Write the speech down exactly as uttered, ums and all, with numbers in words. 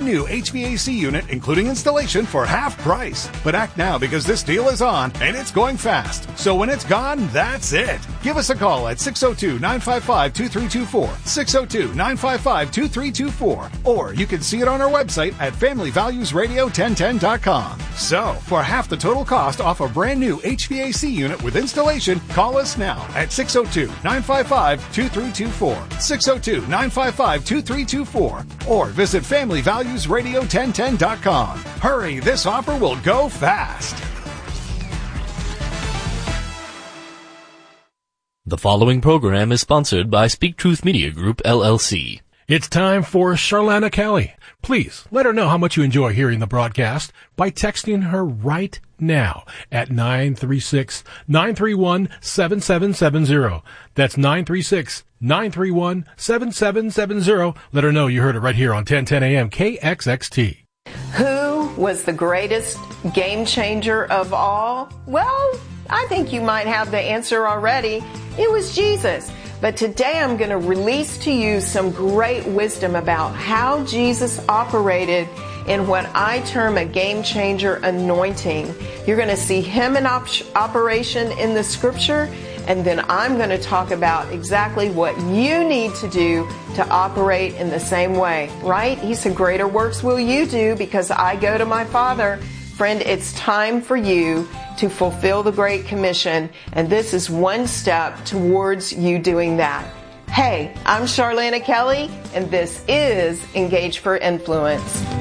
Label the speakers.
Speaker 1: new H V A C unit, including installation, for half price. But act now because this deal is on and it's going fast. So when it's gone, that's it. Give us a call at six oh two, nine five five, two three two four, six oh two, nine five five, two three two four, or you can see it on our website at family values radio ten ten dot com. So, for half the total cost off a brand new H V A C unit with installation, call us now at six oh two, nine five five, two three two four, six oh two, nine five five, two three two four, or visit family values radio ten ten dot com. Hurry, this offer will go fast.
Speaker 2: The following program is sponsored by Speak Truth Media Group, L L C.
Speaker 3: It's time for Charlana Kelly. Please let her know how much you enjoy hearing the broadcast by texting her right now at nine three six, nine three one, seven seven seven zero. That's nine three six, nine three one, seven seven seven zero. Let her know you heard it right here on ten ten A M K X X T.
Speaker 4: Who was the greatest game changer of all? Well, I think you might have the answer already. It was Jesus. But today I'm going to release to you some great wisdom about how Jesus operated in what I term a game changer anointing. You're going to see him in op- operation in the scripture, and then I'm going to talk about exactly what you need to do to operate in the same way, right? He said, greater works will you do because I go to my Father. Friend, it's time for you to fulfill the Great Commission, and this is one step towards you doing that. Hey, I'm Charlana Kelly, and this is Engage for Influence.